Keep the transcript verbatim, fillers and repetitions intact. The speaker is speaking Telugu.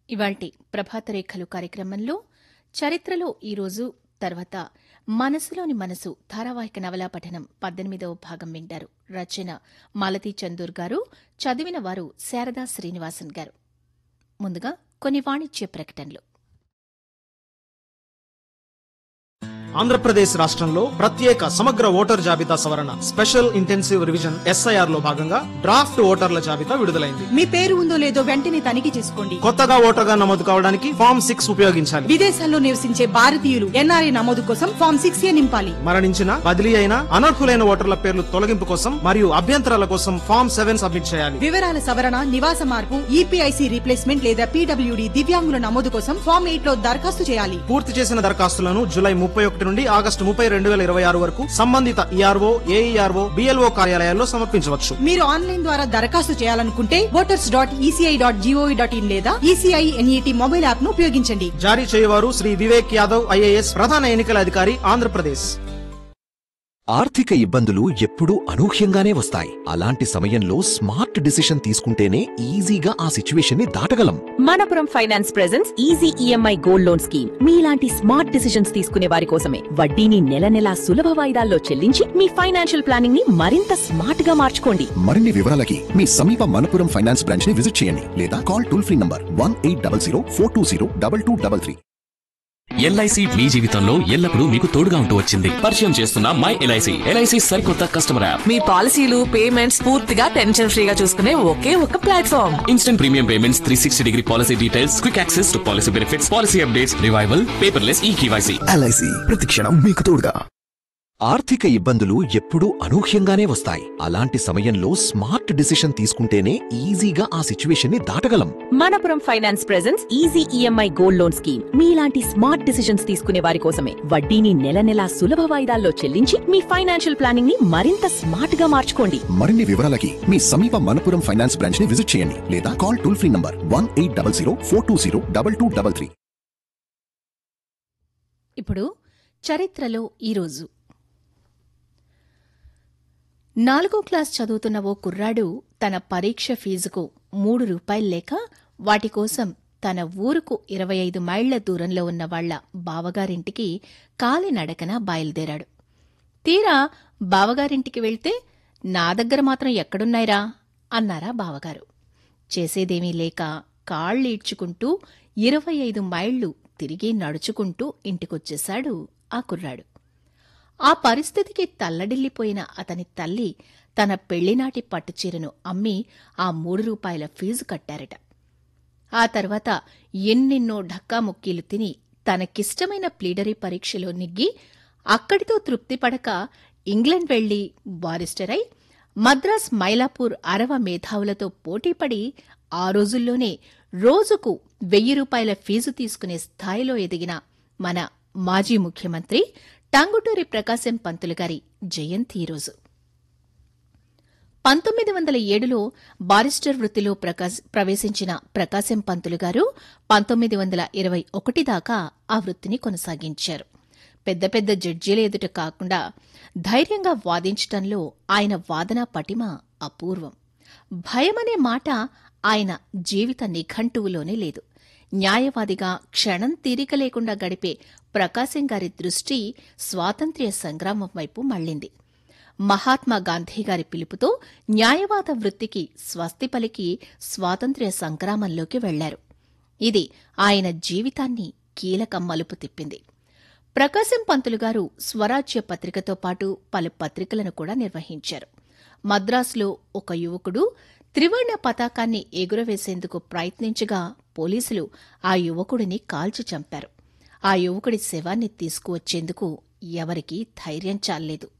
ఇవాల్టి ప్రభాతరేఖలు కార్యక్రమంలో చరిత్రలో ఈరోజు తర్వాత మనసులోని మనసు ధారావాహిక నవలా పఠనం పద్దెనిమిదవ భాగం వింటారు. రచన మాలతీ చందూర్ గారు, చదివిన వారు శారదా శ్రీనివాసన్ గారు. ముందుగా కొన్ని వాణిజ్య ప్రకటనలు. ఆంధ్రప్రదేశ్ రాష్ట్రంలో ప్రత్యేక సమగ్ర ఓటర్ జాబితా సవరణ స్పెషల్ ఇంటెన్సివ్ రివిజన్ ఎస్ఐఆర్ లో భాగంగా డ్రాఫ్ట్ ఓటర్ల జాబితా విడుదలైంది. మీ పేరు ఉందో లేదో వెంటనే తనిఖీ చేసుకోండి. కొత్తగా ఓటర్గా నమోదు కావడానికి ఫామ్ సిక్స్ ఉపయోగించాలి. విదేశాల్లో నివసించే భారతీయులు ఎన్ఆర్ఐ నమోదు కోసం ఫామ్ సిక్స్ ఏ నింపాలి. మరణించిన, బదిలీ అయిన, అనర్హులైన ఓటర్ల పేర్లు తొలగింపు కోసం మరియు అభ్యంతరాల కోసం ఫామ్ సెవెన్ సబ్మిట్ చేయాలి. వివరాల సవరణ, నివాస మార్పు, ఈపీఐసి రీప్లేస్మెంట్ లేదా పీడబ్ల్యూడీ దివ్యాంగుల నమోదు కోసం ఫామ్ ఎయిట్ లో దరఖాస్తు చేయాలి. పూర్తి చేసిన దరఖాస్తులను జూలై ముప్పై ఒకటి నుండి ఆగస్టు ముప్పై రెండు వేల ఇరవై ఆరు వరకు సంబంధిత ఈఆర్ఓ, ఏఈఆర్ఓ, బిఎల్ఓ కార్యాలయాల్లో సమర్పించవచ్చు. మీరు ఆన్లైన్ ద్వారా దరఖాస్తు చేయాలనుకుంటే voters dot ECI dot GOV dot in లేదా ఈసీఐ ఎన్ఈటీ మొబైల్ యాప్ ను ఉపయోగించండి. జారీ చేయవారు శ్రీ వివేక్ యాదవ్ ఐఏఎస్, ప్రధాన ఎన్నికల అధికారి, ఆంధ్రప్రదేశ్. ఆర్థిక ఇబ్బందులు ఎప్పుడూ అనూహ్యంగానే వస్తాయి. అలాంటి సమయంలో స్మార్ట్ డిసిషన్ తీసుకుంటేనే ఈజీగా ఆ సిచ్యువేషన్ ని దాటగలం. Manappuram finance presents easy EMI gold loan scheme. మీలాంటి స్మార్ట్ డిసిషన్స్ తీసుకునే వారి కోసమే. వడ్డీని నెల నెలా సులభ వాయిదాల్లో చెల్లించి మీ ఫైనాన్షియల్ ప్లానింగ్ ని మరింత స్మార్ట్ గా మార్చుకోండి. మరిన్ని వివరాలకి మీ సమీప మనపురం ఫైనాన్స్ బ్రాంచ్ ని విజిట్ చేయండి లేదా call toll free number one eight double zero four two zero double two double three. LIC మీ జీవితంలో ఎల్లప్పుడూ మీకు తోడుగా ఉంటూ వచ్చింది. పరిచయం చేస్తున్న మై ఎల్ఐసి. ఎల్ఐసి సరికొత్త కస్టమర్ యాప్. మీ పాలసీలు, పేమెంట్స్ పూర్తిగా టెన్షన్ ఫ్రీగా చూసుకునే ఒకే ఒక platform. Instant premium payments, three sixty degree policy details, quick access to policy benefits, policy updates, revival, paperless ఈ కేవైసీ. ఎల్ఐసి ప్రతిక్షణం మీకు తోడుగా. ఆర్థిక ఇబ్బందులు ఎప్పుడూ అనూహ్యంగానే వస్తాయి. అలాంటి సమయంలో స్మార్ట్ డిసిషన్ తీసుకుంటేనే ఈజీగా ఆ సిచ్యువేషన్ ని దాటగలం. Manappuram finance presents easy EMI gold loan scheme. మీలాంటి స్మార్ట్ డిసిషన్స్ తీసుకునే వారి కోసమే. వడ్డీని నెల నెలా సులభ వాయిదాల్లో చెల్లించి మీ ఫైనాన్షియల్ ప్లానింగ్ ని మరింత స్మార్ట్ గా మార్చుకోండి. మరిన్ని వివరాలకి మీ సమీప మనపురం ఫైనాన్స్ బ్రాంచ్ ని విజిట్ చేయండి లేదా call toll free number one eight double zero four two zero double two double three. ఇప్పుడు చరిత్రలో ఈరోజు. నాలుగో క్లాస్ చదువుతున్న ఓ కుర్రాడు తన పరీక్ష ఫీజుకు మూడు రూపాయలు లేక వాటి కోసం తన ఊరుకు ఇరవై ఐదు మైళ్ల దూరంలో ఉన్న వాళ్ల బావగారింటికి కాలినడకన బయలుదేరాడు. తీరా బావగారింటికి వెళ్తే, నా దగ్గర మాత్రం ఎక్కడున్నాయిరా అన్నారా బావగారు. చేసేదేమీ లేక కాళ్ళీడ్చుకుంటూ ఇరవై ఐదు మైళ్లు తిరిగి నడుచుకుంటూ ఇంటికొచ్చేశాడు ఆ కుర్రాడు. ఆ పరిస్థితికి తల్లడిల్లిపోయిన అతని తల్లి తన పెళ్లినాటి పట్టుచీరను అమ్మి ఆ మూడు రూపాయల ఫీజు కట్టారట. ఆ తర్వాత ఎన్నెన్నో ఢక్కాముక్కీలు తిని తనకిష్టమైన ప్లీడరీ పరీక్షలో నెగ్గి అక్కడితో తృప్తిపడక ఇంగ్లండ్ వెళ్లి బారిస్టరై మద్రాస్, మైలాపూర్ అరవ మేధావులతో పోటీపడి ఆ రోజుల్లోనే రోజుకు వెయ్యి రూపాయల ఫీజు తీసుకునే స్థాయిలో ఎదిగిన మన మాజీ ముఖ్యమంత్రి టంగుటూరి ప్రకాశం పంతులు గారి జయంతి ఈరోజు. పంతొమ్మిది వందల ఏడులో బారిస్టర్ వృత్తిలో ప్రవేశించిన ప్రకాశం పంతులు గారు పంతొమ్మిది వందల ఇరవై ఒకటి దాకా ఆ వృత్తిని కొనసాగించారు. పెద్ద పెద్ద జడ్జీల ఎదుట కాకుండా ధైర్యంగా వాదించటంలో ఆయన వాదనా పటిమ అపూర్వం. భయమనే మాట ఆయన జీవిత నిఘంటువులోనే లేదు. న్యాయవాదిగా క్షణం తీరిక లేకుండా గడిపే ప్రకాశం గారి దృష్టి స్వాతంత్ర్య సంగ్రామం వైపు మళ్లింది. మహాత్మా గాంధీగారి పిలుపుతో న్యాయవాద వృత్తికి స్వస్తి పలికి స్వాతంత్ర్య సంగ్రామంలోకి వెళ్లారు. ఇది ఆయన జీవితాన్ని కీలక మలుపు తిప్పింది. ప్రకాశం పంతులు గారు స్వరాజ్య పత్రికతో పాటు పలు పత్రికలను కూడా నిర్వహించారు. మద్రాసులో ఒక యువకుడు త్రివర్ణ పతాకాన్ని ఎగురవేసేందుకు ప్రయత్నించగా పోలీసులు ఆ యువకుడిని కాల్చి చంపారు. ఆ యువకుడి శవాన్ని తీసుకువచ్చేందుకు ఎవరికీ ధైర్యం చాల్లేదు.